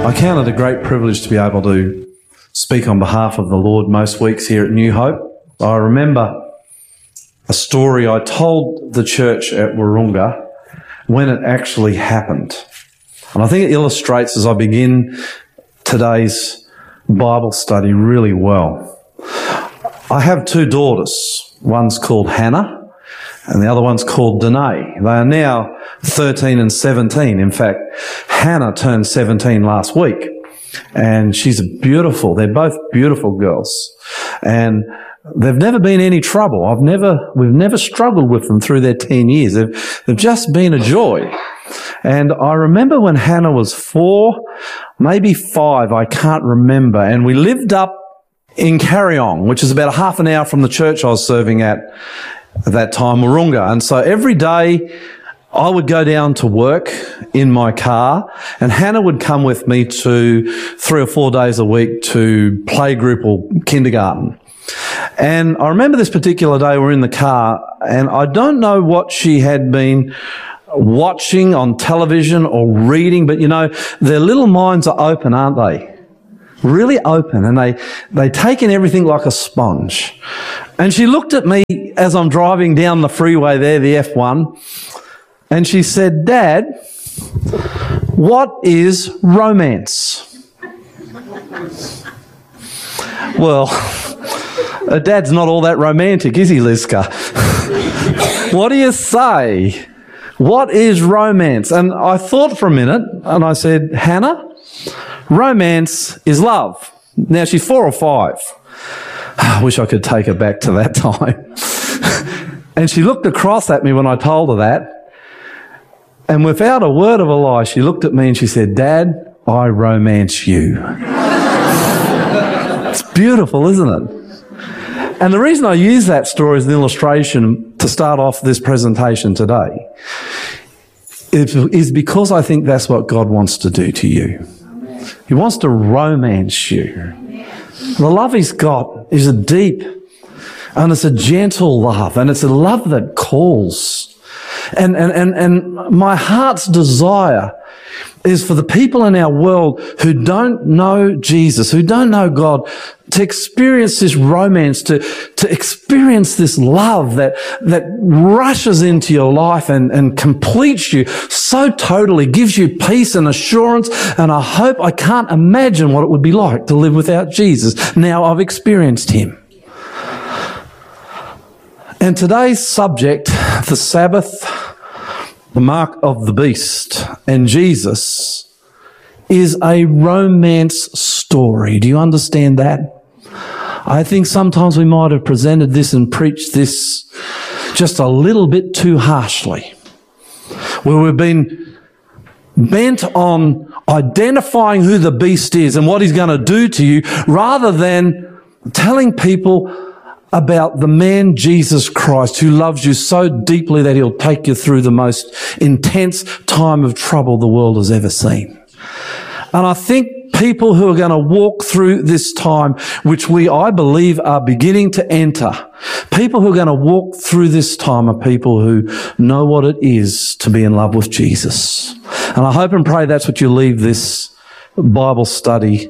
I count it a great privilege to be able to speak on behalf of the Lord most weeks here at New Hope. I remember a story I told the church at Wahroonga when it actually happened. And I think it illustrates, as I begin today's Bible study, really well. I have two daughters. One's called Hannah and the other one's called Danae. They are now 13 and 17. In fact, Hannah turned 17 last week and she's beautiful. They're both beautiful girls and they've never been any trouble. We've never struggled with them through their teen years. They've just been a joy. And I remember when Hannah was 4, maybe 5, I can't remember. And we lived up in Carryong, which is about a half an hour from the church I was serving at that time, Wahroonga. And so every day I would go down to work in my car and Hannah would come with me to 3 or 4 days a week to playgroup or kindergarten. And I remember this particular day we were in the car and I don't know what she had been watching on television or reading, but you know, their little minds are open, aren't they? Really open, and they take in everything like a sponge. And she looked at me as I'm driving down the freeway there, the F1, and she said, "Dad, what is romance?" Well, Dad's not all that romantic, is he, Liska? What do you say? What is romance? And I thought for a minute, and I said, "Hannah, romance is love." Now, she's 4 or 5. I wish I could take her back to that time. And she looked across at me when I told her that. And without a word of a lie, she looked at me and she said, "Dad, I romance you." It's beautiful, isn't it? And the reason I use that story as an illustration to start off this presentation today is because I think that's what God wants to do to you. He wants to romance you. The love He's got is a deep and it's a gentle love and it's a love that calls. And my heart's desire is for the people in our world who don't know Jesus, who don't know God, to experience this romance, to experience this love that rushes into your life and completes you so totally, gives you peace and assurance and a hope. I can't imagine what it would be like to live without Jesus. Now I've experienced Him. And today's subject, the Sabbath, the mark of the beast, and Jesus, is a romance story. Do you understand that? I think sometimes we might have presented this and preached this just a little bit too harshly, where we've been bent on identifying who the beast is and what he's going to do to you, rather than telling people about the man Jesus Christ who loves you so deeply that He'll take you through the most intense time of trouble the world has ever seen. And I think people who are going to walk through this time, which I believe, are beginning to enter, people who are going to walk through this time are people who know what it is to be in love with Jesus. And I hope and pray that's what you leave this Bible study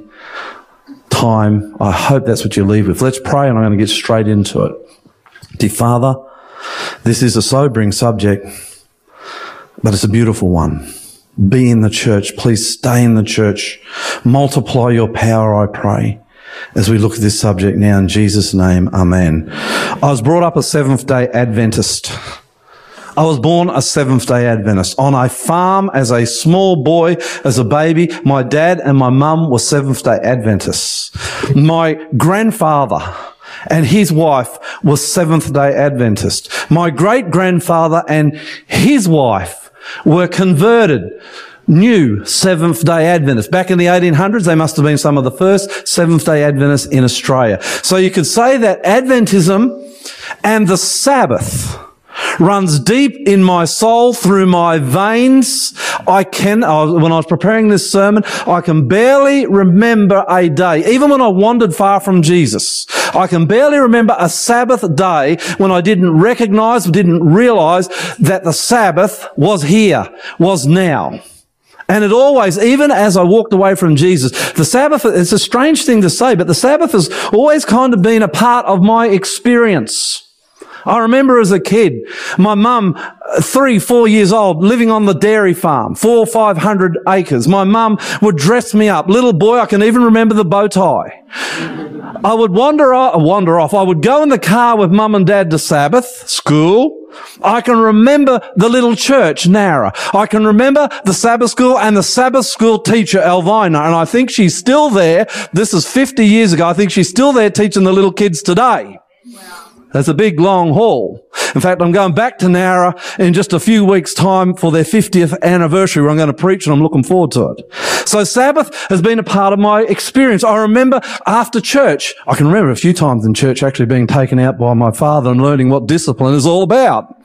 time. I hope that's what you leave with. Let's pray and I'm going to get straight into it. Dear Father, this is a sobering subject, but it's a beautiful one. Be in the church. Please stay in the church. Multiply your power, I pray, as we look at this subject now in Jesus' name. Amen. I was brought up a Seventh-day Adventist. I was born a Seventh-day Adventist on a farm as a small boy, as a baby. My dad and my mum were Seventh-day Adventists. My grandfather and his wife were Seventh-day Adventist. My great-grandfather and his wife were converted new Seventh-day Adventists. Back in the 1800s, they must have been some of the first Seventh-day Adventists in Australia. So you could say that Adventism and the Sabbath runs deep in my soul, through my veins. When I was preparing this sermon, I can barely remember a day, even when I wandered far from Jesus, I can barely remember a Sabbath day when I didn't realize that the Sabbath was here, was now. And it always, even as I walked away from Jesus, the Sabbath, it's a strange thing to say, but the Sabbath has always kind of been a part of my experience. I remember as a kid, my mum, 3, 4 years old, living on the dairy farm, 400 or 500 acres. My mum would dress me up. Little boy, I can even remember the bow tie. I would wander off. I would go in the car with mum and dad to Sabbath school. I can remember the little church, Nara. I can remember the Sabbath school and the Sabbath school teacher, Elvina, and I think she's still there. This is 50 years ago. I think she's still there teaching the little kids today. That's a big, long haul. In fact, I'm going back to Nara in just a few weeks' time for their 50th anniversary where I'm going to preach, and I'm looking forward to it. So Sabbath has been a part of my experience. I remember after church, I can remember a few times in church actually being taken out by my father and learning what discipline is all about.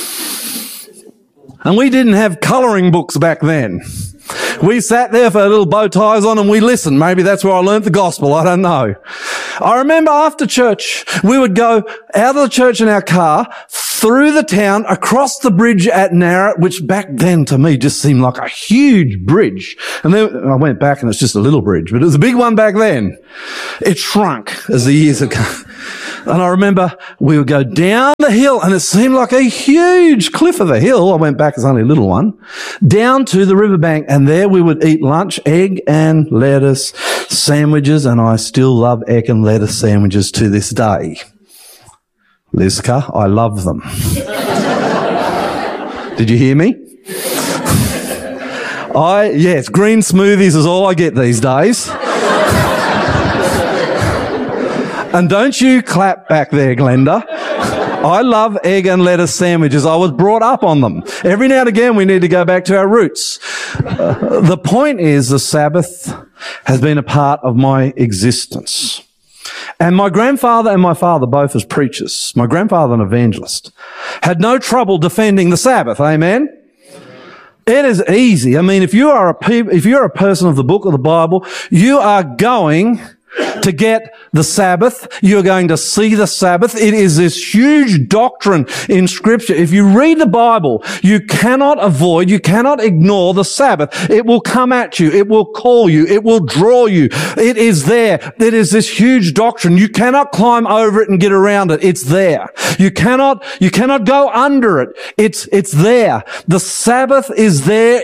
And we didn't have colouring books back then. We sat there for little bow ties on and we listened. Maybe that's where I learnt the gospel. I don't know. I remember after church, we would go out of the church in our car, through the town, across the bridge at Nara, which back then to me just seemed like a huge bridge. And then I went back and it's just a little bridge, but it was a big one back then. It shrunk as the years have gone. And I remember we would go down the hill and it seemed like a huge cliff of a hill. I went back as only a little one, down to the riverbank, and there we would eat lunch, egg and lettuce sandwiches, and I still love egg and lettuce sandwiches to this day. Liska, I love them. Did you hear me? Yes, green smoothies is all I get these days. And don't you clap back there, Glenda. I love egg and lettuce sandwiches. I was brought up on them. Every now and again, we need to go back to our roots. The point is, the Sabbath has been a part of my existence. And my grandfather and my father, both as preachers, my grandfather an evangelist, had no trouble defending the Sabbath. Amen? It is easy. I mean, if you're a person of the book of the Bible, you are going to get the Sabbath. You're going to see the Sabbath. It is this huge doctrine in Scripture. If you read the Bible, you cannot ignore the Sabbath. It will come at you. It will call you. It will draw you. It is there. It is this huge doctrine. You cannot climb over it and get around it. It's there. You cannot go under it. It's there. The Sabbath is there.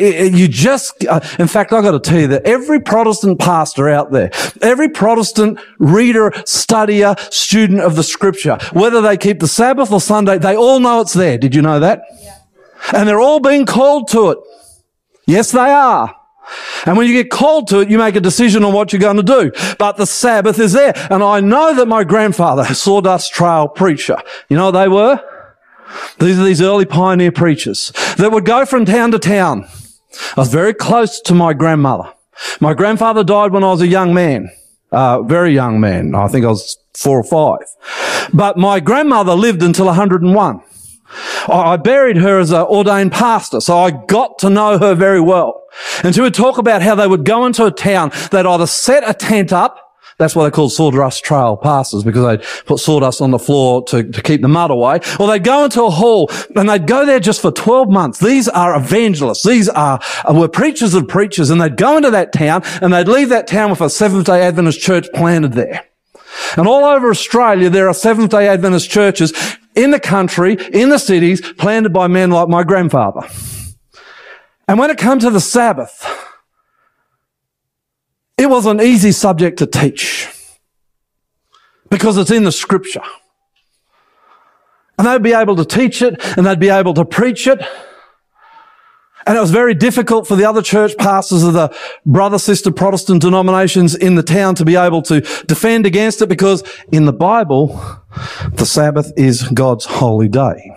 In fact, I've got to tell you that every Protestant pastor out there, every Protestant reader, studier, student of the Scripture, whether they keep the Sabbath or Sunday, they all know it's there. Did you know that? Yeah. And they're all being called to it. Yes, they are. And when you get called to it, you make a decision on what you're going to do. But the Sabbath is there. And I know that my grandfather, a Sawdust Trail preacher, you know what they were? These are these early pioneer preachers that would go from town to town. I was very close to my grandmother. My grandfather died when I was a young man. Very young man. I think I was 4 or 5. But my grandmother lived until 101. I buried her as an ordained pastor, so I got to know her very well. And she would talk about how they would go into a town, they'd either set a tent up, that's why they called Sawdust Trail pastors, because they'd put sawdust on the floor to keep the mud away. Or they'd go into a hall and they'd go there just for 12 months. These are evangelists. These were preachers of preachers, and they'd go into that town and they'd leave that town with a Seventh-day Adventist church planted there. And all over Australia, there are Seventh-day Adventist churches in the country, in the cities, planted by men like my grandfather. And when it comes to the Sabbath, it was an easy subject to teach because it's in the Scripture. And they'd be able to teach it and they'd be able to preach it. And it was very difficult for the other church pastors of the brother, sister Protestant denominations in the town to be able to defend against it, because in the Bible, the Sabbath is God's holy day.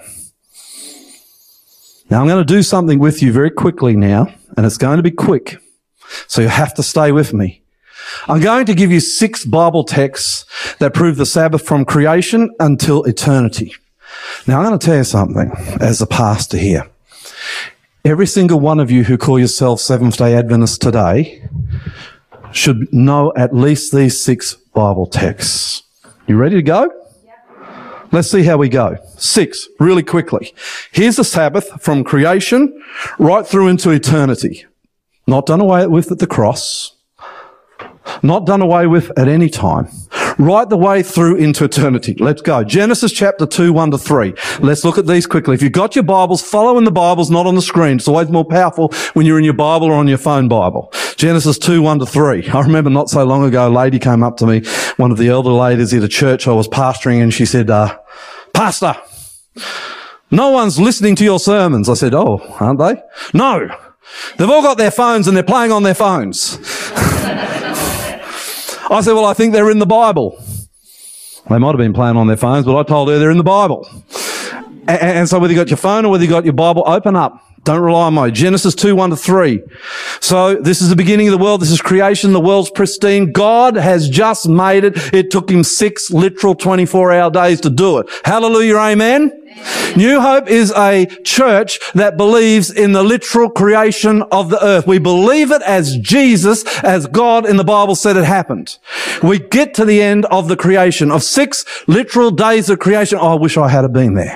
Now, I'm going to do something with you very quickly now, and it's going to be quick. So you have to stay with me. I'm going to give you 6 Bible texts that prove the Sabbath from creation until eternity. Now, I'm going to tell you something as a pastor here. Every single one of you who call yourself Seventh-day Adventists today should know at least these 6 Bible texts. You ready to go? Yeah. Let's see how we go. 6, really quickly. Here's the Sabbath from creation right through into eternity. Not done away with at the cross. Not done away with at any time. Right the way through into eternity. Let's go. Genesis chapter 2, 1-3. Let's look at these quickly. If you've got your Bibles, follow in the Bibles, not on the screen. It's always more powerful when you're in your Bible or on your phone Bible. Genesis 2, 1-3. I remember not so long ago, a lady came up to me, one of the elder ladies at a church I was pastoring, and she said, Pastor, no one's listening to your sermons. I said, oh, aren't they? No. They've all got their phones and they're playing on their phones. I said, well, I think they're in the Bible. They might have been playing on their phones, but I told her they're in the Bible. And so whether you got your phone or whether you got your Bible, open up. Don't rely on mine. Genesis 2, 1-3. So this is the beginning of the world. This is creation. The world's pristine. God has just made it. It took him 6 literal 24-hour days to do it. Hallelujah, amen. New Hope is a church that believes in the literal creation of the earth. We believe it as Jesus, as God in the Bible said it happened. We get to the end of the creation, of 6 literal days of creation. Oh, I wish I had been there.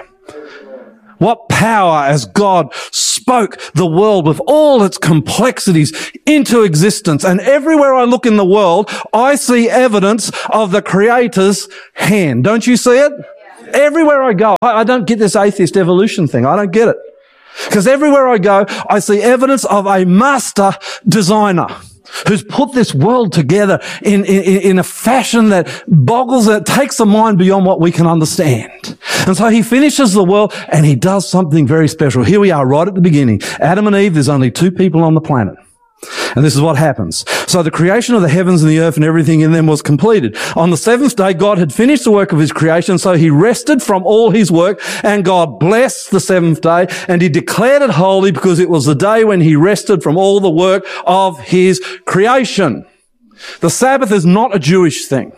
What power as God spoke the world with all its complexities into existence. And everywhere I look in the world, I see evidence of the Creator's hand. Don't you see it? Everywhere I go, I don't get this atheist evolution thing. I don't get it. Because everywhere I go, I see evidence of a master designer who's put this world together in a fashion that boggles, that takes the mind beyond what we can understand. And so he finishes the world and he does something very special. Here we are right at the beginning. Adam and Eve, there's only 2 people on the planet. And this is what happens. So the creation of the heavens and the earth and everything in them was completed. On the 7th day, God had finished the work of his creation, so he rested from all his work, and God blessed the 7th day, and he declared it holy because it was the day when he rested from all the work of his creation. The Sabbath is not a Jewish thing.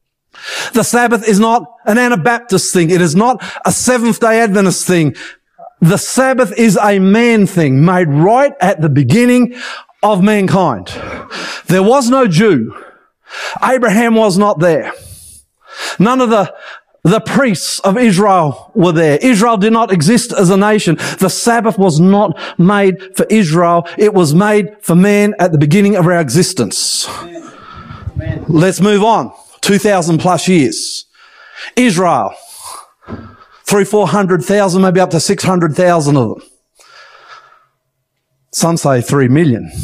The Sabbath is not an Anabaptist thing. It is not a Seventh-day Adventist thing. The Sabbath is a man thing made right at the beginning of mankind. There was no Jew. Abraham was not there. None of the priests of Israel were there. Israel did not exist as a nation. The Sabbath was not made for Israel. It was made for man at the beginning of our existence. Amen. Let's move on. 2,000 plus years. Israel. 300,000-400,000, maybe up to 600,000 of them. Some say 3 million.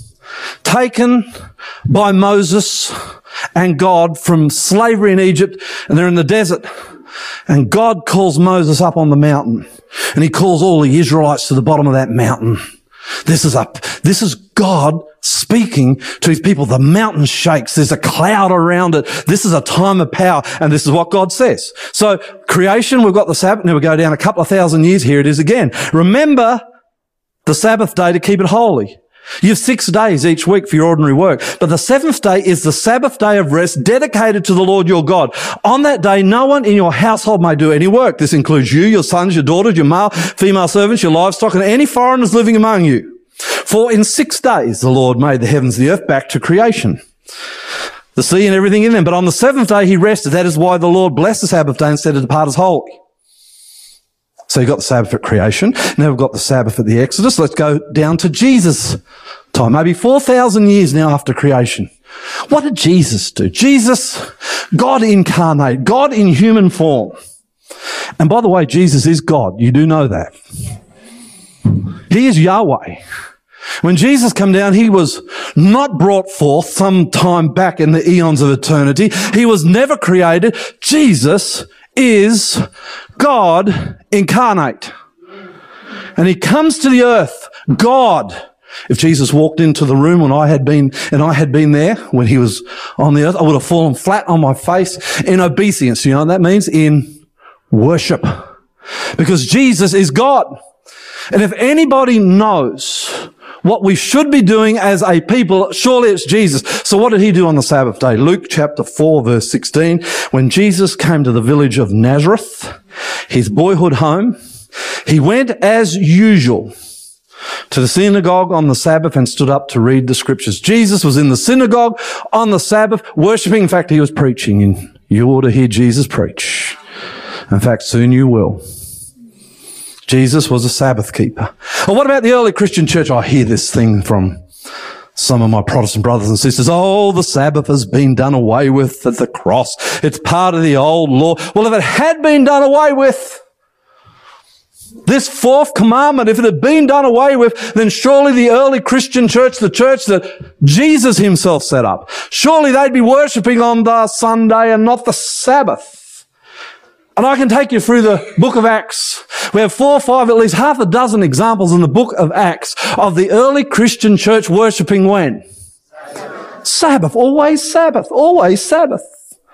Taken by Moses and God from slavery in Egypt, and they're in the desert. And God calls Moses up on the mountain, and he calls all the Israelites to the bottom of that mountain. This is God speaking to his people. The mountain shakes. There's a cloud around it. This is a time of power, and this is what God says. So creation, we've got the Sabbath. Now we go down a couple of thousand years. Here it is again. Remember the Sabbath day to keep it holy. You have 6 days each week for your ordinary work. But the 7th day is the Sabbath day of rest dedicated to the Lord your God. On that day, no one in your household may do any work. This includes you, your sons, your daughters, your male, female servants, your livestock, and any foreigners living among you. For in 6 days the Lord made the heavens and the earth back to creation, the sea and everything in them. But on the 7th day he rested. That is why the Lord blessed the Sabbath day and set it apart as holy. So you've got the Sabbath at creation. Now we've got the Sabbath at the Exodus. Let's go down to Jesus' time, maybe 4,000 years now after creation. What did Jesus do? Jesus, God incarnate, God in human form. And by the way, Jesus is God. You do know that. He is Yahweh. When Jesus came down, he was not brought forth some time back in the eons of eternity. He was never created. Jesus is God incarnate. And he comes to the earth, God. If Jesus walked into the room when I had been there when he was on the earth, I would have fallen flat on my face in obeisance. You know what that means? In worship. Because Jesus is God. And if anybody knows what we should be doing as a people, surely it's Jesus. So what did he do on the Sabbath day? Luke chapter 4, verse 16. When Jesus came to the village of Nazareth, his boyhood home, he went as usual to the synagogue on the Sabbath and stood up to read the scriptures. Jesus was in the synagogue on the Sabbath worshiping. In fact, he was preaching, and you ought to hear Jesus preach. In fact, soon you will. Jesus was a Sabbath keeper. Well, what about the early Christian church? I hear this thing from Some of my Protestant brothers and sisters, oh, the Sabbath has been done away with at the cross. It's part of the old law. Well, if it had been done away with, this fourth commandment, if it had been done away with, then surely the early Christian church, the church that Jesus himself set up, surely they'd be worshipping on the Sunday and not the Sabbath. And I can take you through the book of Acts. We have 4 or 5, at least half a dozen examples in the book of Acts of the early Christian church worshipping when? Sabbath. Always Sabbath. Always Sabbath.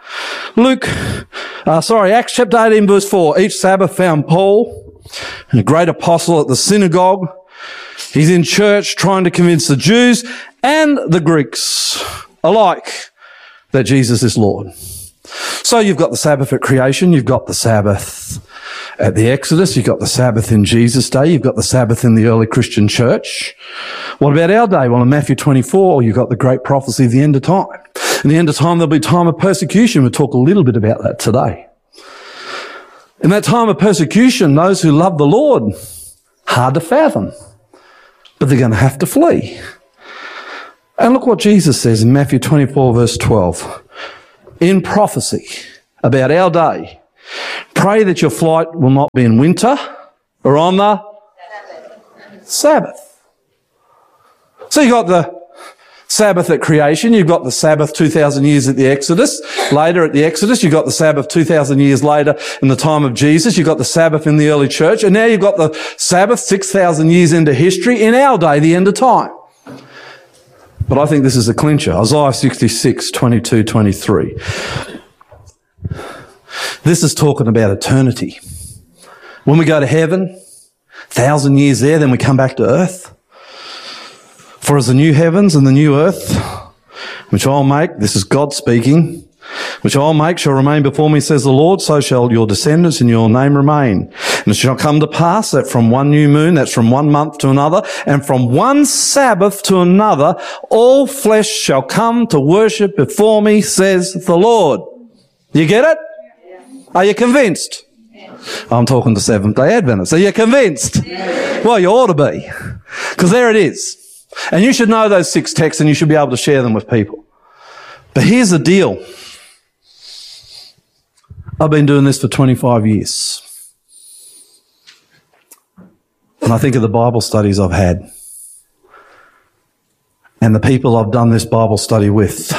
Acts chapter 18 verse 4. Each Sabbath found Paul, a great apostle, at the synagogue. He's in church trying to convince the Jews and the Greeks alike that Jesus is Lord. So you've got the Sabbath at creation, you've got the Sabbath at the Exodus, you've got the Sabbath in Jesus' day, you've got the Sabbath in the early Christian church. What about our day? Well, in Matthew 24, you've got the great prophecy of the end of time. In the end of time, there'll be time of persecution. We'll talk a little bit about that today. In that time of persecution, those who love the Lord, hard to fathom, but they're going to have to flee. And look what Jesus says in Matthew 24 verse 12. In prophecy about our day, pray that your flight will not be in winter or on the Sabbath. So you've got the Sabbath at creation, you've got the Sabbath 2,000 years at the Exodus. Later at the Exodus, you've got the Sabbath 2,000 years later in the time of Jesus. You've got the Sabbath in the early church. And now you've got the Sabbath 6,000 years into history in our day, the end of time. But I think this is a clincher. Isaiah 66, 22, 23. This is talking about eternity. When we go to heaven, 1,000 years there, then we come back to earth. For as the new heavens and the new earth, which I'll make, this is God speaking, which I'll make shall remain before me, says the Lord, so shall your descendants in your name remain. And it shall come to pass that from one new moon, that's from 1 month to another, and from one Sabbath to another, all flesh shall come to worship before me, says the Lord. You get it? Are you convinced? I'm talking to Seventh-day Adventists. Are you convinced? Well, you ought to be. Because there it is. And you should know those 6 texts and you should be able to share them with people. But here's the deal. I've been doing this for 25 years. And I think of the Bible studies I've had and the people I've done this Bible study with.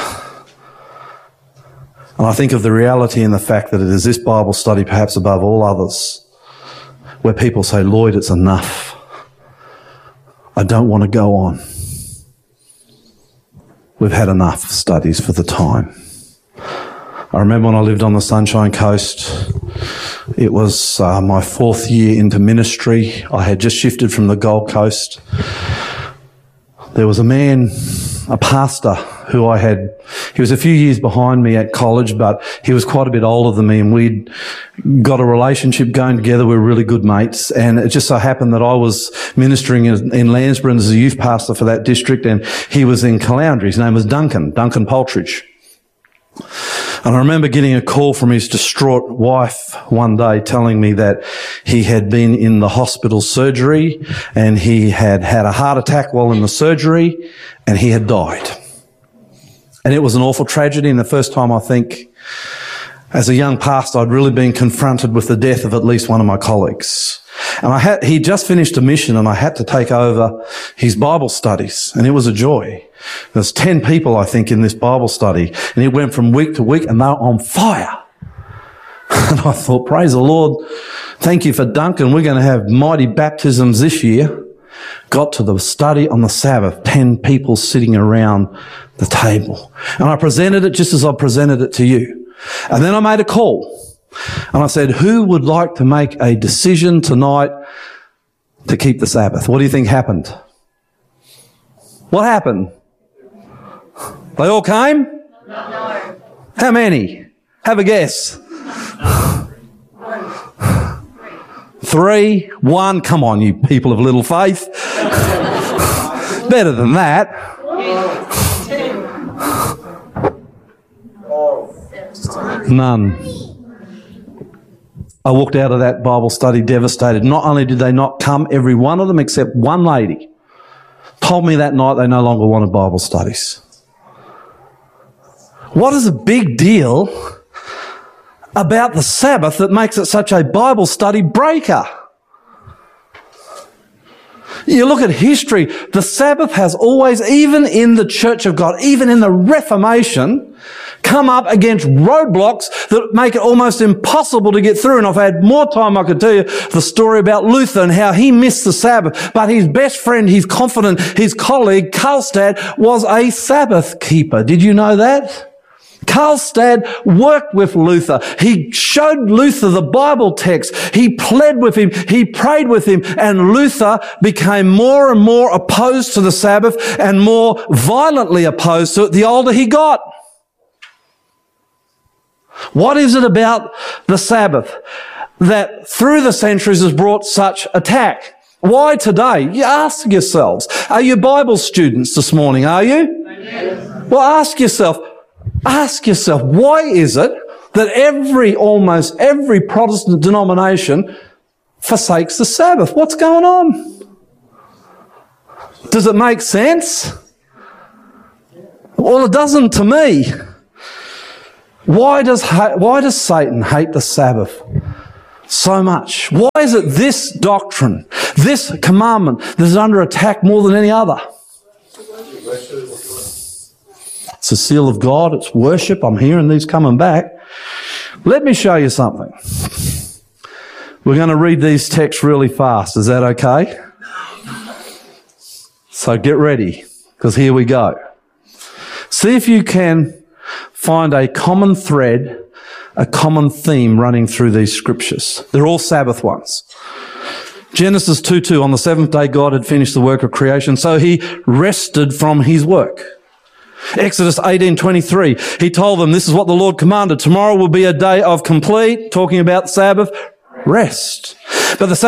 And I think of the reality and the fact that it is this Bible study, perhaps above all others, where people say, Lloyd, it's enough. I don't want to go on. We've had enough studies for the time. I remember when I lived on the Sunshine Coast, it was my 4th year into ministry. I had just shifted from the Gold Coast. There was a man, a pastor, who he was a few years behind me at college, but he was quite a bit older than me, and we'd got a relationship going together. We were really good mates, and it just so happened that I was ministering in Landsborough as a youth pastor for that district, and he was in Caloundra. His name was Duncan Poltridge. And I remember getting a call from his distraught wife one day telling me that he had been in the hospital surgery and he had had a heart attack while in the surgery and he had died. And it was an awful tragedy, and the first time I think as a young pastor I'd really been confronted with the death of at least one of my colleagues. And he just finished a mission and I had to take over his Bible studies, and it was a joy. There's 10 people, I think, in this Bible study, and it went from week to week and they were on fire. And I thought, praise the Lord, thank you for Duncan. We're going to have mighty baptisms this year. Got to the study on the Sabbath, 10 people sitting around the table. And I presented it just as I presented it to you. And then I made a call. And I said, who would like to make a decision tonight to keep the Sabbath? What do you think happened? What happened? They all came? No. How many? Have a guess. 3, 1. Come on, you people of little faith. Better than that. None. I walked out of that Bible study devastated. Not only did they not come, every one of them except one lady, told me that night they no longer wanted Bible studies. What is a big deal about the Sabbath that makes it such a Bible study breaker? You look at history, the Sabbath has always, even in the Church of God, even in the Reformation, come up against roadblocks that make it almost impossible to get through. And if I had more time, I could tell you the story about Luther and how he missed the Sabbath. But his best friend, his confidant, his colleague, Karlstadt, was a Sabbath keeper. Did you know that? Karlstadt worked with Luther. He showed Luther the Bible text. He pled with him. He prayed with him. And Luther became more and more opposed to the Sabbath and more violently opposed to it the older he got. What is it about the Sabbath that through the centuries has brought such attack? Why today? You ask yourselves. Are you Bible students this morning? Are you? Yes. Well, ask yourself, why is it that almost every Protestant denomination forsakes the Sabbath? What's going on? Does it make sense? Well, it doesn't to me. Why does Satan hate the Sabbath so much? Why is it this doctrine, this commandment that is under attack more than any other? It's a seal of God. It's worship. I'm hearing these coming back. Let me show you something. We're going to read these texts really fast. Is that okay? So get ready, because here we go. See if you can find a common thread, a common theme running through these scriptures. They're all Sabbath ones. Genesis 2:2, on the seventh day God had finished the work of creation, so he rested from his work. Exodus 18:23, he told them, this is what the Lord commanded. Tomorrow will be a day of complete, talking about Sabbath, rest. Exodus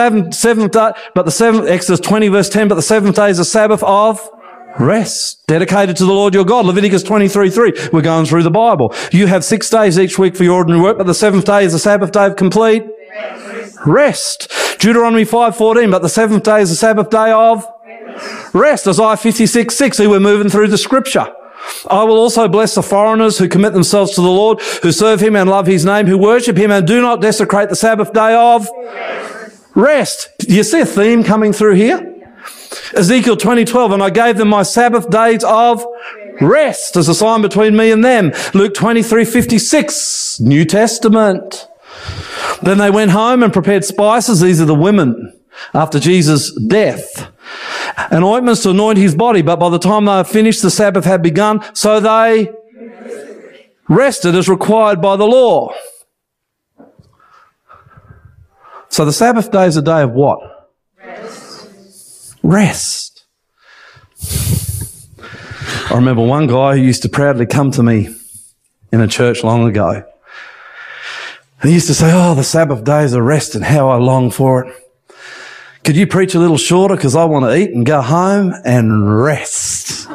20 verse 10, but the seventh day is a Sabbath of rest, dedicated to the Lord your God. Leviticus 23:3, we're going through the Bible. You have 6 days each week for your ordinary work, but the seventh day is a Sabbath day of complete rest. Deuteronomy 5:14, but the seventh day is a Sabbath day of rest. Isaiah 56:6, see, we're moving through the scripture. I will also bless the foreigners who commit themselves to the Lord, who serve him and love his name, who worship him and do not desecrate the Sabbath day of rest. Do you see a theme coming through here? Ezekiel 20:12, and I gave them my Sabbath days of rest as a sign between me and them. Luke 23:56, New Testament. Then they went home and prepared spices. These are the women after Jesus' death. And ointments to anoint his body. But by the time they had finished, the Sabbath had begun. So they rested as required by the law. So the Sabbath day is a day of what? Rest. I remember one guy who used to proudly come to me in a church long ago. And he used to say, oh, the Sabbath day is a rest and how I long for it. Could you preach a little shorter because I want to eat and go home and rest?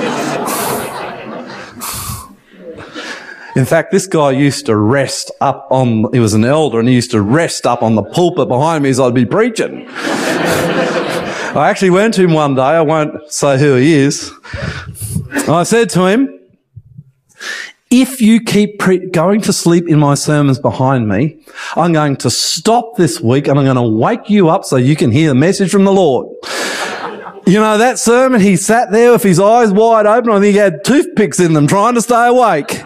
In fact, this guy used to rest up on, he was an elder, and he used to rest up on the pulpit behind me as I'd be preaching. I actually went to him one day, I won't say who he is. I said to him, if you keep going to sleep in my sermons behind me, I'm going to stop this week and I'm going to wake you up so you can hear the message from the Lord. You know, that sermon, he sat there with his eyes wide open. I think he had toothpicks in them trying to stay awake.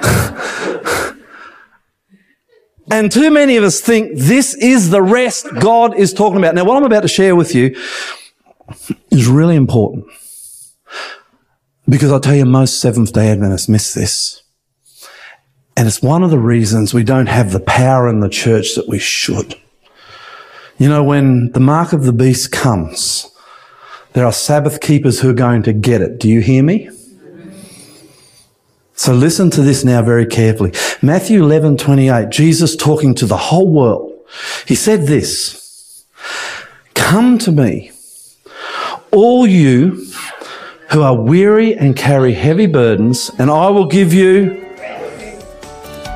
And too many of us think this is the rest God is talking about. Now, what I'm about to share with you is really important, because I'll tell you, most Seventh-day Adventists miss this. And it's one of the reasons we don't have the power in the church that we should. You know, when the mark of the beast comes, there are Sabbath keepers who are going to get it. Do you hear me? So listen to this now very carefully. Matthew 11:28, Jesus talking to the whole world. He said this, come to me, all you who are weary and carry heavy burdens, and I will give you